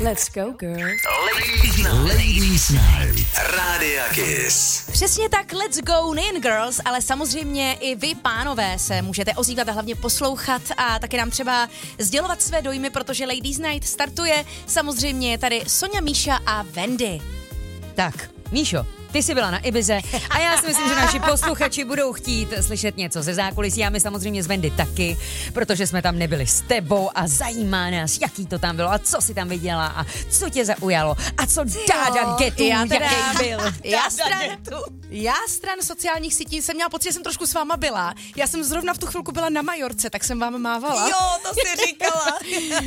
Let's go, girl. Ladies Night. Rádio Kiss. Přesně tak, let's go, nejen girls, ale samozřejmě i vy, pánové, se můžete ozývat a hlavně poslouchat a taky nám třeba sdělovat své dojmy, protože Ladies Night startuje. Samozřejmě je tady Sonja, Míša a Wendy. Tak, Míšo, ty jsi byla na Ibize a já si myslím, že naši posluchači budou chtít slyšet něco ze zákulisí a my samozřejmě z Wendy taky, protože jsme tam nebyli s tebou a zajímá nás, jaký to tam bylo a co jsi tam viděla a co tě zaujalo a co Dáda Getu, jaký byl. Já stran sociálních sítí jsem měla pocit, že jsem trošku s váma byla. Já jsem zrovna v tu chvilku byla na Majorce, tak jsem vám mávala. Jo, to si říkala.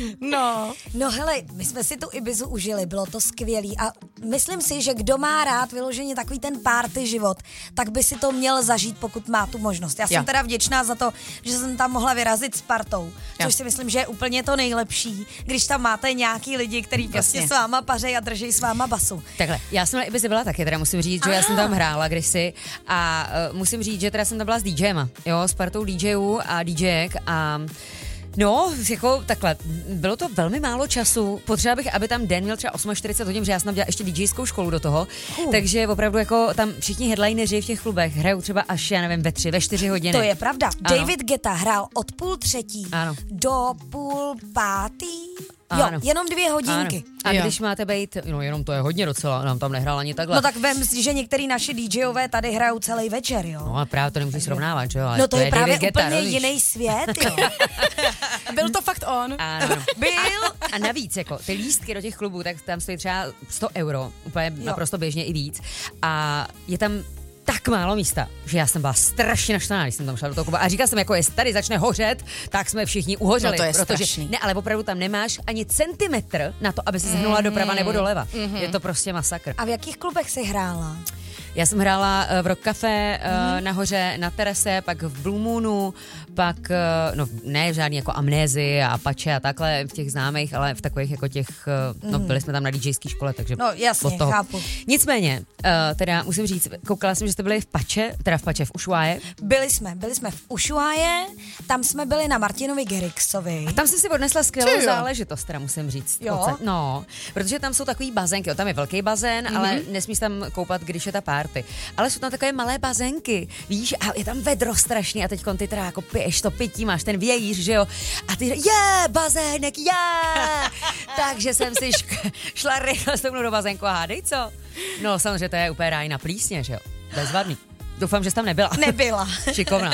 No hele, my jsme si tu Ibizu užili, bylo to skvělý a myslím si, že kdo má rád vyloženě takový ten party život, tak by si to měl zažít, pokud má tu možnost. Já jsem teda vděčná za to, že jsem tam mohla vyrazit s partou, což si myslím, že je úplně to nejlepší, když tam máte nějaký lidi, kteří prostě s váma pařejí a drží s váma basu. Takhle, já jsem na Ibize byla taky, teda musím říct, že já jsem tam hrála kdysi a musím říct, že teda jsem tam byla s DJema, jo, s partou DJů a DJek a no, jako takhle, bylo to velmi málo času, potřeba bych, aby tam den měl třeba 48 hodin, že já jsem tam dělala ještě DJskou školu do toho, takže opravdu jako tam všichni headlineři v těch klubech hrajou třeba až, já nevím, ve 3, ve 4 hodiny. To je pravda. Ano. David Guetta hrál od 2:30 do 4:30. Ano. Jo, jenom 2 hodinky. Ano. A když máte být, no jenom to je hodně docela, nám tam nehrál ani takhle. No tak vem, že některý naši DJové tady hrajou celý večer, jo. No a právě to nemůžeš srovnávat, že jo? Ale no to je právě David Guetta, úplně víš? jiný svět, jo. byl to fakt on. Ano. Byl. A navíc, jako ty lístky do těch klubů, tak tam stojí třeba 100 euro, úplně naprosto běžně i víc. A je tam tak málo místa, že já jsem byla strašně naštvaná, když jsem tam šla do toho klubu. A říkala jsem, jako jestli tady začne hořet, tak jsme všichni uhořeli. No to je protože, strašný. ne, ale opravdu tam nemáš ani centimetr na to, aby se zhnula doprava nebo doleva. Je to prostě masakr. A v jakých klubech jsi hrála? Já jsem hrála v Rock Café nahoře na terase, pak v Blue Moonu, pak, no ne žádný jako Amnézy a Apache a takhle v těch známých, ale v takových jako těch, no byli jsme tam na DJské škole, takže no jasně, od toho. chápu. Nicméně, teda musím říct, koukala jsem, že jste byli v Pače, v Ushuaje. Byli jsme v Ushuaje, tam jsme byli na Martinovi Garrixovi. A tam jsem si odnesla skvělou záležitost, teda musím říct. Jo? No, protože tam jsou takový bazénky, tam je velký bazén, ale nesmíš tam koupat, když je ta party. Ale jsou tam takové malé bazénky, víš, a je tam vedro strašný a teďkon ty teda jako piješ to pití, máš ten vějíř, že jo, a ty bazének, takže jsem si šla rychle se mnou do bazénku a hádej co? No samozřejmě to je úplně ráj na plísně, že jo, bezvadný. Doufám, že jsi tam nebyla. Nebyla. Šikovná.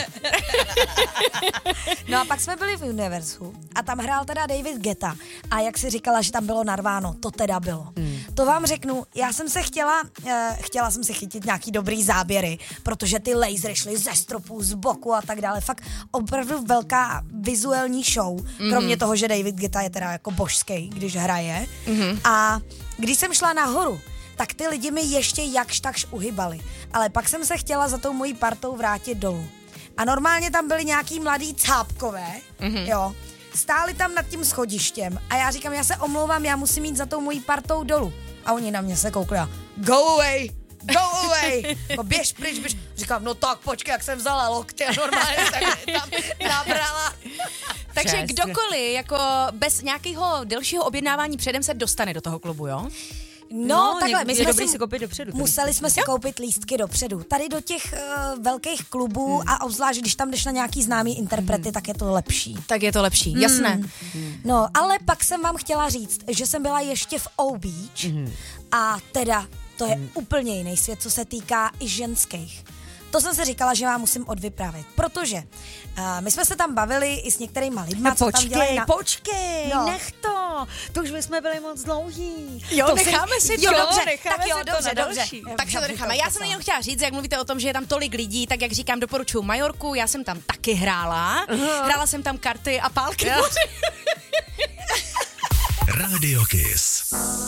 No a pak jsme byli v Univerzu a tam hrál teda David Guetta a jak si říkala, že tam bylo narváno, to teda bylo. To vám řeknu, já jsem se chtěla jsem si chytit nějaký dobrý záběry, protože ty lasery šly ze stropů, z boku a tak dále. Fakt opravdu velká vizuální show, kromě toho, že David Guetta je teda jako božský, když hraje. A když jsem šla nahoru, tak ty lidi mi ještě jakž takž uhybali. Ale pak jsem se chtěla za tou mojí partou vrátit dolů. A normálně tam byli nějaký mladý cápkové, jo, stáli tam nad tím schodištěm a já říkám, já se omlouvám, já musím jít za tou mojí partou dolů. A oni na mě se koukli a go away, jako běž pryč, běž. Říkám, no tak počkej, jak jsem vzala lokty a normálně jsem tam nabrala. Takže kdokoliv jako bez nějakého delšího objednávání předem se dostane do toho klubu, jo? No takhle, my jsme si koupit dopředu. Museli jsme si koupit lístky dopředu. Tady do těch velkých klubů a obzvlášť, když tam jdeš na nějaký známý interprety, tak je to lepší. Tak je to lepší, jasné. No, ale pak jsem vám chtěla říct, že jsem byla ještě v O-Beach a teda to je úplně jiný svět, co se týká i ženských. To jsem si říkala, že vám musím odvyprávět, protože my jsme se tam bavili i s některýma lidma, co tam dělají Počkej, nech to už jsme byli moc dlouhý. Jo, necháme si to. Dobře. Tak si to necháme. Já jsem jenom chtěla říct, jak mluvíte o tom, že je tam tolik lidí, tak jak říkám, doporučuji Majorku, já jsem tam taky hrála. Hrála jsem tam karty a pálky. Rádio Kiss.